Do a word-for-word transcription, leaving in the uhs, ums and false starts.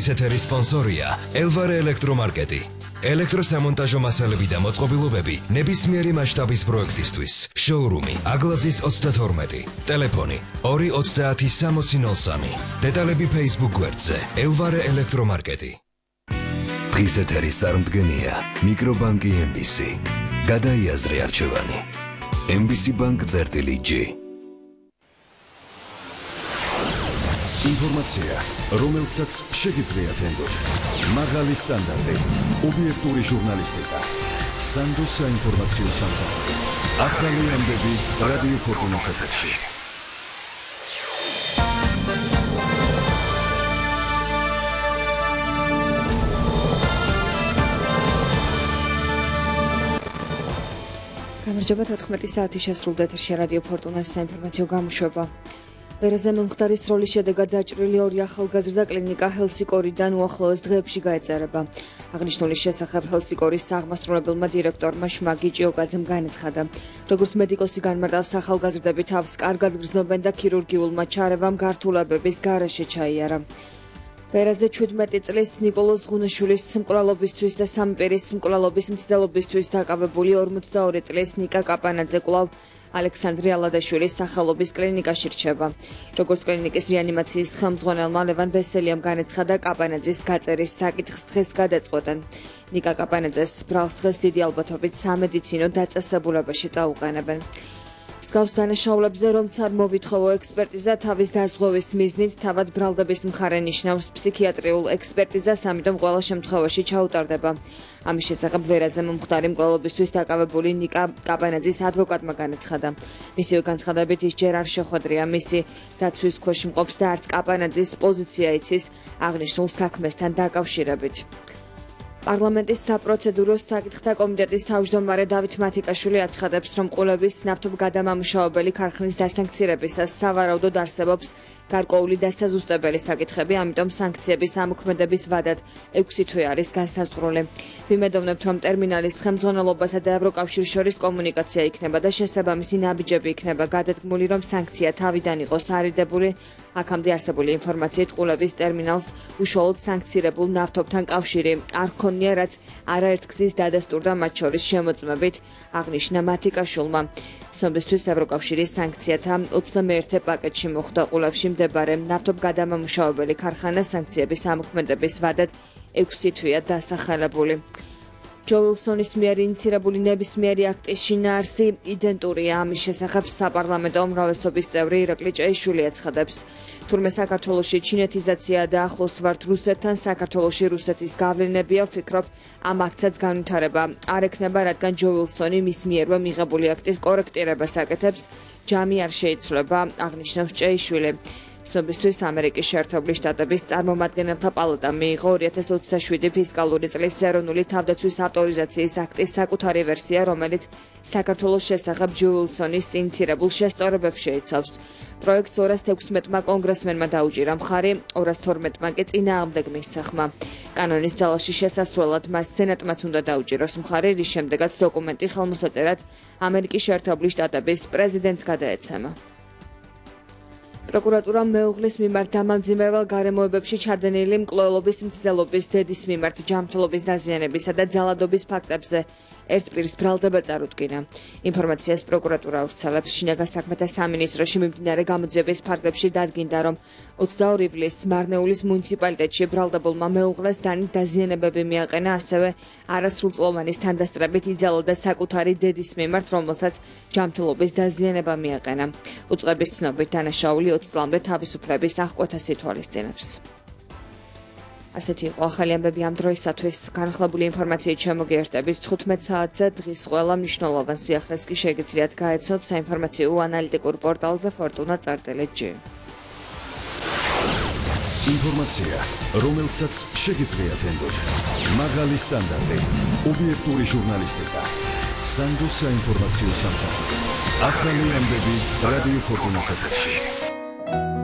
დღის ეთერის სპონსორია ელვარე ელექტრომარკეტი. ელექტროსამონტაჟო მასალები და მოწყობილობები ნებისმიერი მასშტაბის პროექტისთვის. შოურუმი აგლაზის ოცდათორმეტი. ტელეფონი ორი ოცდაათი სამოცი ნოლ სამი. დეტალები Facebook გვერდზე ელვარე ელექტრომარკეტი. დღის ეთერის წარმდგენია მიკრობანკი ემ ბი სი. გადაიაზრე არჩევანი. ემ ბი სი ბანკ წერტილი ჯი. ინფორმაცია, რომელსაც შეგიძლიათ ენდოთ. მაღალი სტანდარტი, ობიექტური ჟურნალისტიკა. სანდო საინფორმაციო სამსახური. ახალი ამბები რადიო ფორტუნას ეთერში. გამარჯობა, თოთხმეტი საათი შესრულდა ეთერში რადიო ფორტუნას საინფორმაციო გამოშვება. ვერაზე მომხდარის როლის შედეგად დაჭრილი ორი ახალგაზრდა კლინიკა ჰელსიკორიდან უახლოეს დღეებში გაეწარება. აღნიშნული შესახებ ჰელსიკორის აღმასრულებელმა დირექტორმა შმაგი ჭიოკაძემ განაცხადა, როგორც მედიკოსი განმარტავს, ახალგაზრდები თავს კარგად გრძნობენ და ქირურგიულმა ჩარევამ გართულებების გარეშე ჩაიარა. ვერაზე ჩვიდმეტი წლის ნიკოლოზ ღუნაშვილის მკვლელობისთვის და სამი პირის მკვლელობის მცდელობისთვის დაკავებული ორმოცდაორი წლის ნიკა კაპანაძე კვლავ ალექსანდრე ალადაშვილის სახელობის კლინიკაში რჩება. როგორც კლინიკის რეანიმაციის ხელმძღვანელმა ლევან ბესელიამ განაცხადა, კაპანაძის გაწერის საკითხს დღეს გადაწყვეტენ. ნიკა კაპანაძეს ბრალს დღეს დიდი ალბათობით სამედიცინო დაწესებულებაში წაუყენებენ. მსგავს დანაშაულებზე რომც არ მოვითხოვო ექსპერტიზა თავის დაზღვევის მიზნით თავად ბრალდების მხარე ნიშნავს ფსიქიატრიულ ექსპერტიზას, ამიტომ ყველა შემთხვევაში ჩაუტარდება. ამის შესახებ ვერაზე მომხდარი მკვლელობისთვის დაკავებული ნიკა კაპანაძის ადვოკატმა განაცხადა. მისივე განცხადებით ის ჯერ არ შეხვედრია მისი დაცვის ქვეშ მყოფს და არც კაპანაძის პოზიცია იცის აღნიშნულ საქმესთან დაკავშირებით. პარლამენტის საპროცედურო საკითხთა კომიტეტის თავმჯდომარე დავით მათიკაშვილი აცხადებს, რომ ყურების ნავთობგადამამუშავებელი ქარხნის დასანქცირებისას სავარაუდოდ არსებობს გარკვეული დასაზუსტებელი საკითხები, ამიტომ სანქციების ამოქმედების ვადად ექვსი თვე არის განსაზღვრული. ვიმედოვნებთ, რომ ტერმინალის ხელმძღვანელობასა და ევროკავშირის შორის კომუნიკაცია იქნება და შესაბამისი ნაბიჯები იქნება გადადგმული, რომ სანქცია თავიდან იყოს არიდებული. აქამდე არსებული ინფორმაციით ყურების ტერმინალს უშუალოდ სანქცირებულ ნავთობთან კავშირი არ ჰქონია, რაც არაერთგზის დადასტურდა მათ შორის შემოწმებით, აღნიშნა მათიკაშვილმა. ცნობისთვის ევროკავშირის სანქციათა ოცდამეერთე პაკეტში მოხვდა ყულებში მდებარე ნავთობგადამამუშავებელი ქარხანა სანქციების ამოქმედების ვადად ექვსი თვეა დასახელებული. ჯო ვილსონის მიერ ინიცირებული ნებისმიერი აქტის შინაარსი იდენტურია. ამის შესახებ საპარლამენტო უმრავლესობის წევრი ირაკლი ჭეიშვილი აცხადებს. თურმე საქართველოში ჩინეთიზაცია და ახლოს ვართ რუსეთთან, საქართველოში რუსეთის გავლენებია, ვფიქრობ, ამ აქტსაც განვითარება არ ექნება, რადგან ჯო ვილსონი მის მიერვე მიღებული აქტის კორექტირებას აკეთებს, ჯამი არ შეიცვლება, აღნიშნავს ჭეიშვილი. ცნობისთვის ამერიკის შეერთებული შტატების წარმომადგენელთა პალატა მიიღო ორი ათას ოცდაშვიდი ფისკალური წლის ეროვნული თავდაცვის ავტორიზაციის აქტის საკუთარი ვერსია, რომელიც საქართველოს შესახებ ჯო ვილსონის ინიცირებულ შესწორებებს შეიცავს. პროექტს ორას თექვსმეტმა კონგრესმენმა დაუჭირა მხარი, ორას თორმეტმა კი წინააღმდეგ მისცახმა. კანონის ძალაში შესასვლელად მას სენატმაც უნდა დაუჭიროს მხარი, რის შემდეგაც დოკუმენტი ხელმოსაწერად ამერიკის შეერთებული შტატების პრეზიდენტს გადაეცემა. პროკურატურამ მეუღლის მიმართ დამამძიმებელ გარემოებებში ჩადენილი მკვლელობის მცდელობის დედის მიმართ ჯანმრთელობის დაზიანებისა და ძალადობის ფაქტებზე ერთ პირის ბრალდება წარუდგინა. ინფორმაციას პროკურატურა ავრცელებს. შინაგან საქმეთა სამინისტროში მიმდინარე გამოძიების ფარგლებში დადგინდა, რომ ოცდაორი ივლისს მარნეულის მუნიციპალიტეტში ბრალდებულმა მეუღლეს დანით დაზიანებები მიაყენა, ასევე არასრულწლოვანის თანდასწრებით იძალოდა საკუთარი დედის მიმართ, რომელსაც ჯანმრთელობის დაზიანება მიაყენა. უწყების ცნობით დანაშაული ოცი წლამდე თავისუფლების აღკვეთას ითვალისწინებს. ასეთი იყო ახალი ამბები ამ დროისათვის. განახლებული ინფორმაციით შემოგიერთებით თხუთმეტ საათზე. დღის ყველა მნიშვნელოვან სიახლეს კი შეგიძლიათ გაეცნოთ საინფორმაციო ანალიტიკურ პორტალზე ფორტუნა წერტილი ჯი. ინფორმაცია, რომელსაც შეგიძლიათ ენდოთ. მაღალი სტანდარტი, ობიექტური ჟურნალისტიკა. სანდო საინფორმაციო სამსახური. ახალი ამბები რადიო ფორტუნას ეთერში.